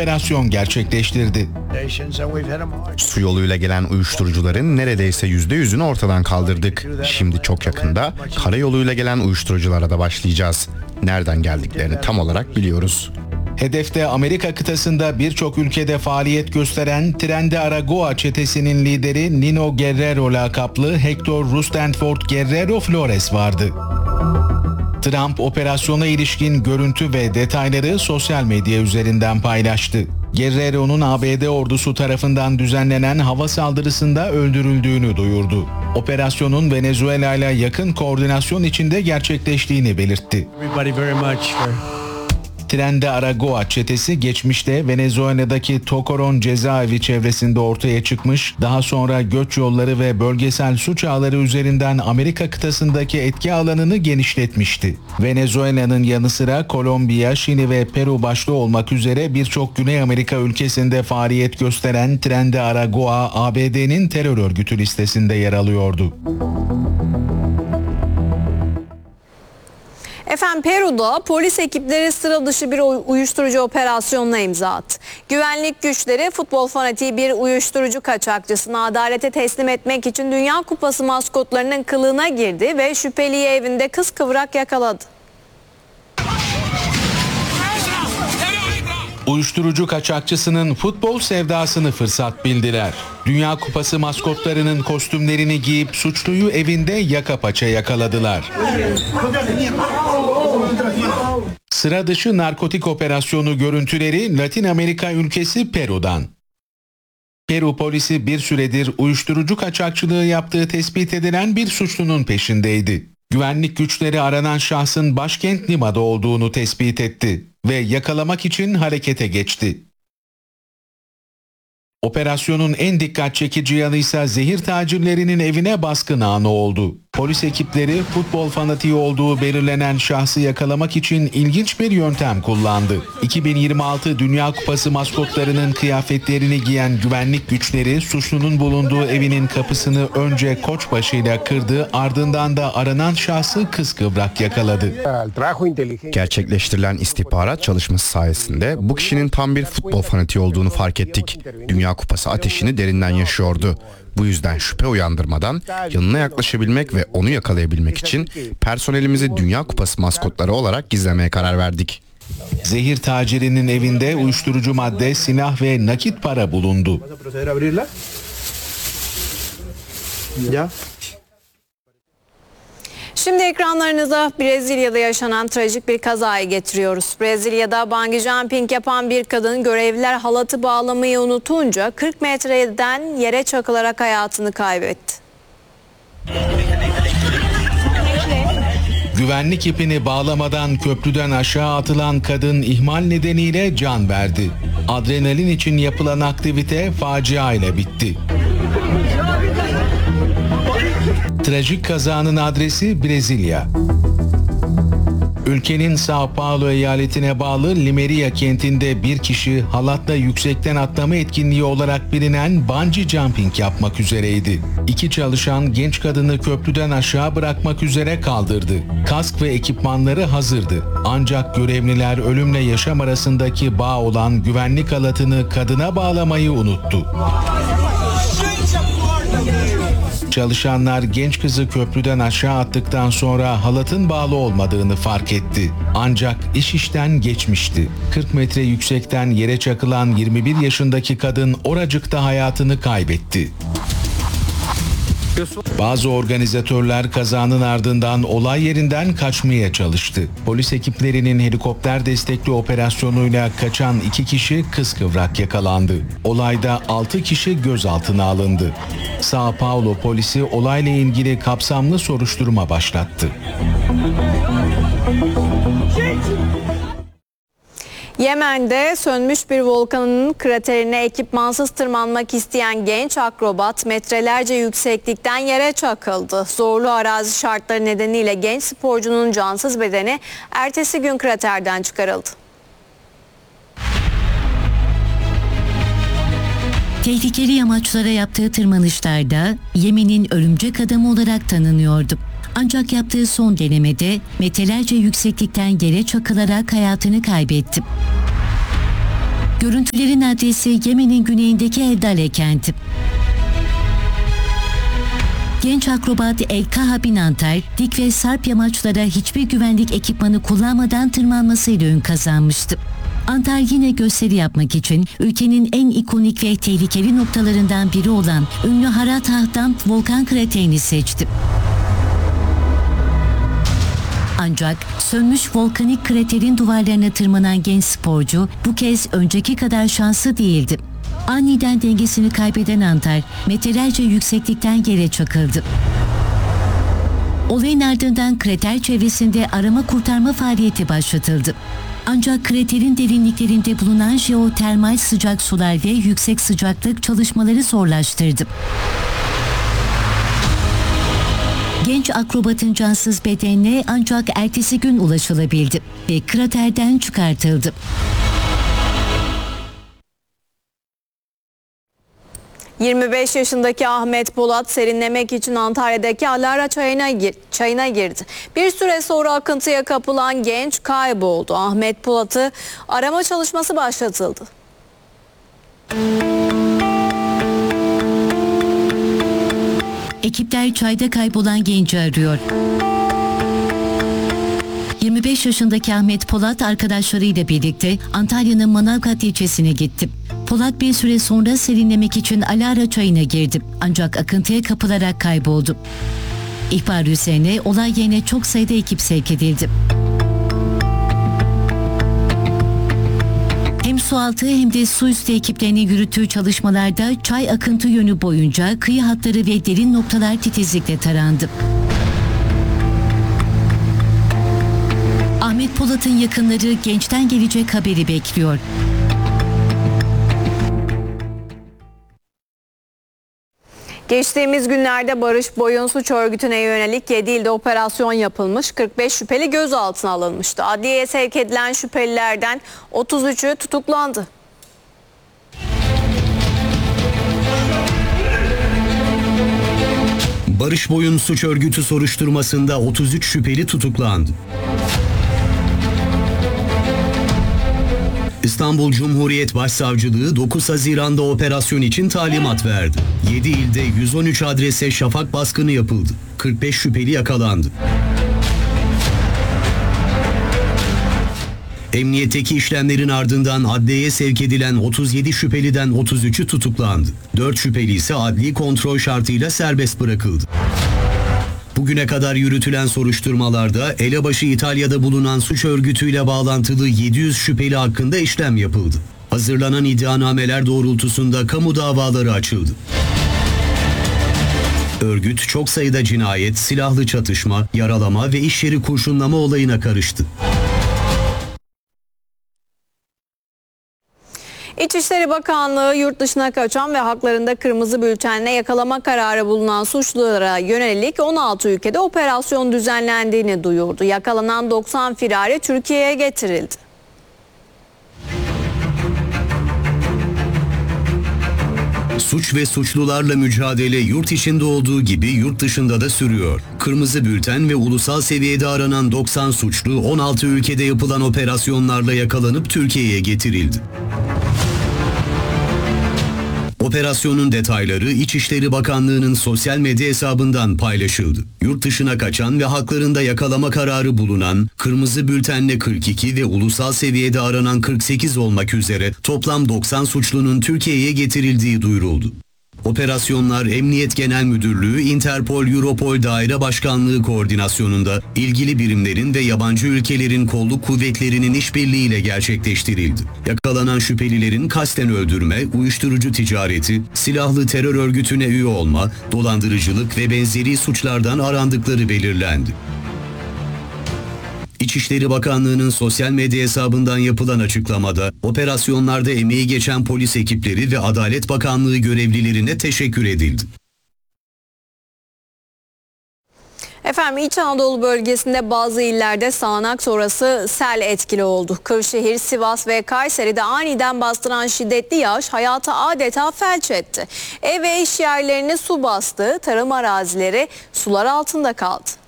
operasyon gerçekleştirdi. Su yoluyla gelen uyuşturucuların neredeyse %100'ünü ortadan kaldırdık. Şimdi çok yakında karayoluyla gelen uyuşturuculara da başlayacağız. Nereden geldiklerini tam olarak biliyoruz. Hedefte Amerika kıtasında birçok ülkede faaliyet gösteren Tren de Aragua çetesinin lideri Nino Guerrero lakaplı Hector Rustenford Guerrero Flores vardı. Trump operasyona ilişkin görüntü ve detayları sosyal medya üzerinden paylaştı. Guerrero'nun ABD ordusu tarafından düzenlenen hava saldırısında öldürüldüğünü duyurdu. Operasyonun Venezuela ile yakın koordinasyon içinde gerçekleştiğini belirtti. Tren de Aragua çetesi geçmişte Venezuela'daki Tocoron cezaevi çevresinde ortaya çıkmış, daha sonra göç yolları ve bölgesel suç ağları üzerinden Amerika kıtasındaki etki alanını genişletmişti. Venezuela'nın yanı sıra Kolombiya, Şili ve Peru başta olmak üzere birçok Güney Amerika ülkesinde faaliyet gösteren Tren de Aragua, ABD'nin terör örgütü listesinde yer alıyordu. Efendim Peru'da polis ekipleri sıra dışı bir uyuşturucu operasyonuna imza attı. Güvenlik güçleri futbol fanatiği bir uyuşturucu kaçakçısını adalete teslim etmek için Dünya Kupası maskotlarının kılığına girdi ve şüpheliyi evinde kıskıvrak yakaladı. Uyuşturucu kaçakçısının futbol sevdasını fırsat bildiler. Dünya Kupası maskotlarının kostümlerini giyip suçluyu evinde yaka paça yakaladılar. Sıra dışı narkotik operasyonu görüntüleri Latin Amerika ülkesi Peru'dan. Peru polisi bir süredir uyuşturucu kaçakçılığı yaptığı tespit edilen bir suçlunun peşindeydi. Güvenlik güçleri aranan şahsın başkent Lima'da olduğunu tespit etti ve yakalamak için harekete geçti. Operasyonun en dikkat çekici yanı ise zehir tacirlerinin evine baskın anı oldu. Polis ekipleri futbol fanatiği olduğu belirlenen şahsı yakalamak için ilginç bir yöntem kullandı. 2026 Dünya Kupası maskotlarının kıyafetlerini giyen güvenlik güçleri suçlunun bulunduğu evinin kapısını önce koçbaşıyla kırdı, ardından da aranan şahsı kıskıvrak yakaladı. Gerçekleştirilen istihbarat çalışması sayesinde bu kişinin tam bir futbol fanatiği olduğunu fark ettik. Dünya Kupası ateşini derinden yaşıyordu. Bu yüzden şüphe uyandırmadan yanına yaklaşabilmek ve onu yakalayabilmek için personelimizi Dünya Kupası maskotları olarak gizlemeye karar verdik. Zehir tacirinin evinde uyuşturucu madde, silah ve nakit para bulundu. Şimdi ekranlarınıza Brezilya'da yaşanan trajik bir kazayı getiriyoruz. Brezilya'da bungee jumping yapan bir kadın görevliler halatı bağlamayı unutunca 40 metreden yere çakılarak hayatını kaybetti. Güvenlik ipini bağlamadan köprüden aşağı atılan kadın ihmal nedeniyle can verdi. Adrenalin için yapılan aktivite facia ile bitti. Trajik kazanın adresi Brezilya. Ülkenin São Paulo eyaletine bağlı Limeria kentinde bir kişi halatla yüksekten atlama etkinliği olarak bilinen bungee jumping yapmak üzereydi. İki çalışan genç kadını köprüden aşağı bırakmak üzere kaldırdı. Kask ve ekipmanları hazırdı. Ancak görevliler ölümle yaşam arasındaki bağ olan güvenlik halatını kadına bağlamayı unuttu. Çalışanlar genç kızı köprüden aşağı attıktan sonra halatın bağlı olmadığını fark etti. Ancak iş işten geçmişti. 40 metre yüksekten yere çakılan 21 yaşındaki kadın oracıkta hayatını kaybetti. Bazı organizatörler kazanın ardından olay yerinden kaçmaya çalıştı. Polis ekiplerinin helikopter destekli operasyonuyla kaçan 2 kişi kıskıvrak yakalandı. Olayda 6 kişi gözaltına alındı. São Paulo polisi olayla ilgili kapsamlı soruşturma başlattı. Yemen'de sönmüş bir volkanın kraterine ekipmansız tırmanmak isteyen genç akrobat metrelerce yükseklikten yere çakıldı. Zorlu arazi şartları nedeniyle genç sporcunun cansız bedeni ertesi gün kraterden çıkarıldı. Tehlikeli yamaçlara yaptığı tırmanışlarda Yemen'in örümcek adamı olarak tanınıyordu. Ancak yaptığı son denemede metrelerce yükseklikten yere çakılarak hayatını kaybetti. Görüntülerin adresi Yemen'in güneyindeki Eldale kenti. Genç akrobat El Kaha Binantar, dik ve sarp yamaçlara hiçbir güvenlik ekipmanı kullanmadan tırmanmasıyla ün kazanmıştı. Antar yine gösteri yapmak için ülkenin en ikonik ve tehlikeli noktalarından biri olan ünlü Harat Hahdam volkan kraterini seçti. Ancak sönmüş volkanik kraterin duvarlarına tırmanan genç sporcu bu kez önceki kadar şanslı değildi. Aniden dengesini kaybeden Antar metrelerce yükseklikten yere çakıldı. Olayın ardından krater çevresinde arama kurtarma faaliyeti başlatıldı. Ancak kraterin derinliklerinde bulunan jeotermal sıcak sular ve yüksek sıcaklık çalışmaları zorlaştırdı. Genç akrobatın cansız bedenine ancak ertesi gün ulaşılabildi ve kraterden çıkartıldı. ...25 yaşındaki Ahmet Polat serinlemek için Antalya'daki Alara çayına girdi. Bir süre sonra akıntıya kapılan genç kayboldu. Ahmet Polat'ı arama çalışması başlatıldı. Ekipler çayda kaybolan genci arıyor. 25 yaşındaki Ahmet Polat arkadaşlarıyla birlikte Antalya'nın Manavgat ilçesine gitti. Polat bir süre sonra serinlemek için Alara çayına girdi. Ancak akıntıya kapılarak kayboldu. İhbar üzerine olay yerine çok sayıda ekip sevk edildi. Hem sualtı hem de su üstü ekiplerinin yürüttüğü çalışmalarda çay akıntı yönü boyunca kıyı hatları ve derin noktalar titizlikle tarandı. Ahmet Polat'ın yakınları gençten gelecek haberi bekliyor. Geçtiğimiz günlerde Barış Boyun suç örgütüne yönelik 7 ilde operasyon yapılmış, 45 şüpheli gözaltına alınmıştı. Adliyeye sevk edilen şüphelilerden 33'ü tutuklandı. Barış Boyun suç örgütü soruşturmasında 33 şüpheli tutuklandı. İstanbul Cumhuriyet Başsavcılığı 9 Haziran'da operasyon için talimat verdi. 7 ilde 113 adrese şafak baskını yapıldı. 45 şüpheli yakalandı. Emniyetteki işlemlerin ardından adliyeye sevk edilen 37 şüpheliden 33'ü tutuklandı. 4 şüpheli ise adli kontrol şartıyla serbest bırakıldı. Bugüne kadar yürütülen soruşturmalarda elebaşı İtalya'da bulunan suç örgütüyle bağlantılı 700 şüpheli hakkında işlem yapıldı. Hazırlanan iddianameler doğrultusunda kamu davaları açıldı. Örgüt çok sayıda cinayet, silahlı çatışma, yaralama ve iş yeri kurşunlama olayına karıştı. İçişleri Bakanlığı yurt dışına kaçan ve haklarında kırmızı bültenle yakalama kararı bulunan suçlulara yönelik 16 ülkede operasyon düzenlendiğini duyurdu. Yakalanan 90 firari Türkiye'ye getirildi. Suç ve suçlularla mücadele yurt içinde olduğu gibi yurt dışında da sürüyor. Kırmızı bülten ve ulusal seviyede aranan 90 suçlu 16 ülkede yapılan operasyonlarla yakalanıp Türkiye'ye getirildi. Operasyonun detayları İçişleri Bakanlığı'nın sosyal medya hesabından paylaşıldı. Yurt dışına kaçan ve haklarında yakalama kararı bulunan, kırmızı bültenle 42 ve ulusal seviyede aranan 48 olmak üzere toplam 90 suçlunun Türkiye'ye getirildiği duyuruldu. Operasyonlar Emniyet Genel Müdürlüğü, Interpol, Europol Daire Başkanlığı koordinasyonunda ilgili birimlerin ve yabancı ülkelerin kolluk kuvvetlerinin işbirliğiyle gerçekleştirildi. Yakalanan şüphelilerin kasten öldürme, uyuşturucu ticareti, silahlı terör örgütüne üye olma, dolandırıcılık ve benzeri suçlardan arandıkları belirlendi. İçişleri Bakanlığı'nın sosyal medya hesabından yapılan açıklamada operasyonlarda emeği geçen polis ekipleri ve Adalet Bakanlığı görevlilerine teşekkür edildi. Efendim İç Anadolu bölgesinde bazı illerde sağanak sonrası sel etkili oldu. Kırşehir, Sivas ve Kayseri'de aniden bastıran şiddetli yağış hayatı adeta felç etti. Ev ve iş yerlerini su bastı, tarım arazileri sular altında kaldı.